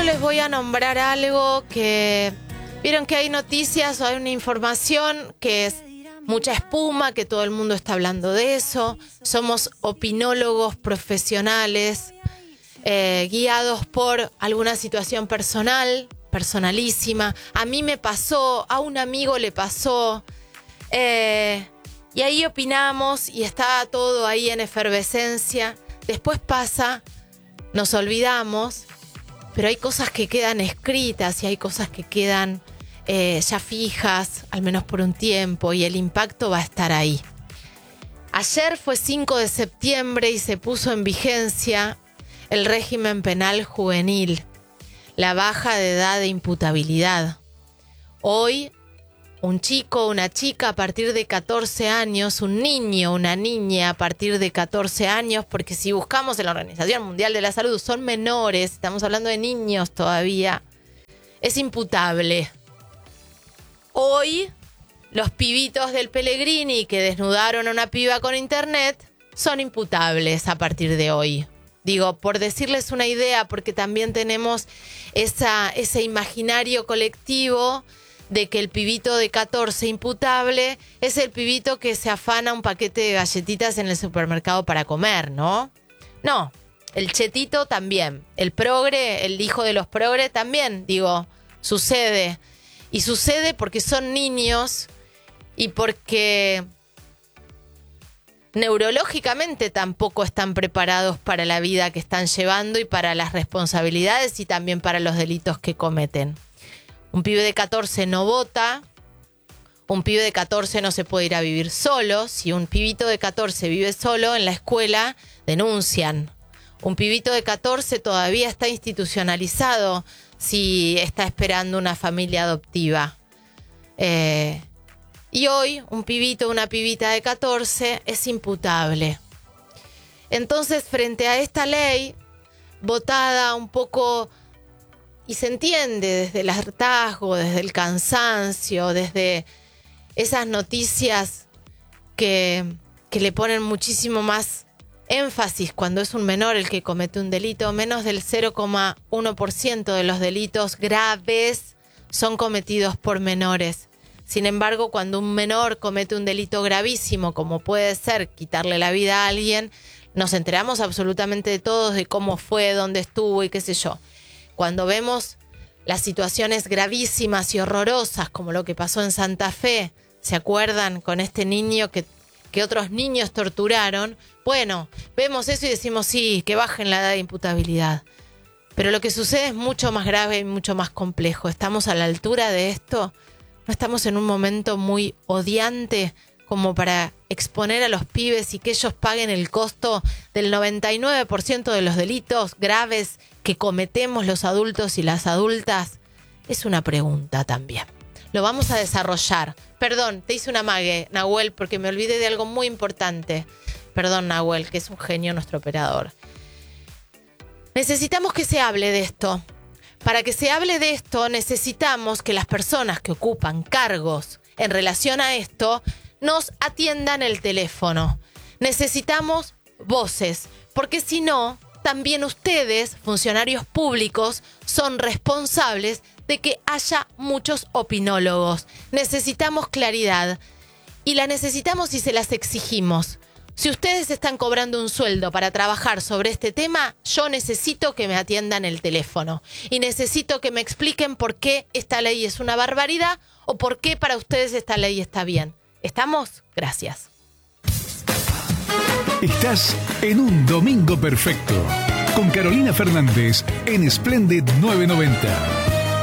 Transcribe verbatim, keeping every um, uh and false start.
les voy a nombrar algo que... Vieron que hay noticias o hay una información que es mucha espuma, que todo el mundo está hablando de eso. Somos opinólogos profesionales, eh, guiados por alguna situación personal, personalísima. A mí me pasó, a un amigo le pasó. Eh, y ahí opinamos y está todo ahí en efervescencia. Después pasa, nos olvidamos, pero hay cosas que quedan escritas y hay cosas que quedan eh, ya fijas, al menos por un tiempo, y el impacto va a estar ahí. Ayer fue cinco de septiembre y se puso en vigencia el régimen penal juvenil, la baja de edad de imputabilidad. Hoy, un chico, una chica a partir de catorce años, un niño, una niña a partir de catorce años, porque si buscamos en la Organización Mundial de la Salud son menores, estamos hablando de niños todavía, es imputable. Hoy, los pibitos del Pellegrini que desnudaron a una piba con internet son imputables a partir de hoy. Digo, por decirles una idea, porque también tenemos esa, ese imaginario colectivo de que el pibito de catorce imputable es el pibito que se afana un paquete de galletitas en el supermercado para comer, ¿no? No, el chetito también, el progre, el hijo de los progre también, digo, sucede. Y sucede porque son niños y porque neurológicamente tampoco están preparados para la vida que están llevando y para las responsabilidades y también para los delitos que cometen. Un pibe de catorce no vota, un pibe de catorce no se puede ir a vivir solo. Si un pibito de catorce vive solo en la escuela, denuncian. Un pibito de catorce todavía está institucionalizado si está esperando una familia adoptiva. Eh, y hoy un pibito, una pibita de catorce es imputable. Entonces, frente a esta ley, votada un poco... Y se entiende desde el hartazgo, desde el cansancio, desde esas noticias que, que le ponen muchísimo más énfasis cuando es un menor el que comete un delito. Menos del cero coma uno por ciento de los delitos graves son cometidos por menores. Sin embargo, cuando un menor comete un delito gravísimo, como puede ser quitarle la vida a alguien, nos enteramos absolutamente de todos, de cómo fue, dónde estuvo y qué sé yo. Cuando vemos las situaciones gravísimas y horrorosas, como lo que pasó en Santa Fe, ¿se acuerdan? Con este niño que, que otros niños torturaron. Bueno, vemos eso y decimos, sí, que bajen la edad de imputabilidad. Pero lo que sucede es mucho más grave y mucho más complejo. ¿Estamos a la altura de esto? ¿No estamos en un momento muy odiante como para exponer a los pibes y que ellos paguen el costo del noventa y nueve por ciento de los delitos graves que cometemos los adultos y las adultas? Es una pregunta también. Lo vamos a desarrollar. Perdón, te hice un amague, Nahuel, porque me olvidé de algo muy importante. Perdón, Nahuel, que es un genio nuestro operador. Necesitamos que se hable de esto. Para que se hable de esto, necesitamos que las personas que ocupan cargos en relación a esto nos atiendan el teléfono. Necesitamos voces, porque si no, también ustedes, funcionarios públicos, son responsables de que haya muchos opinólogos. Necesitamos claridad y la necesitamos y se las exigimos. Si ustedes están cobrando un sueldo para trabajar sobre este tema, yo necesito que me atiendan el teléfono y necesito que me expliquen por qué esta ley es una barbaridad o por qué para ustedes esta ley está bien. ¿Estamos? Gracias. Estás en un domingo perfecto con Carolina Fernández en Splendid novecientos noventa.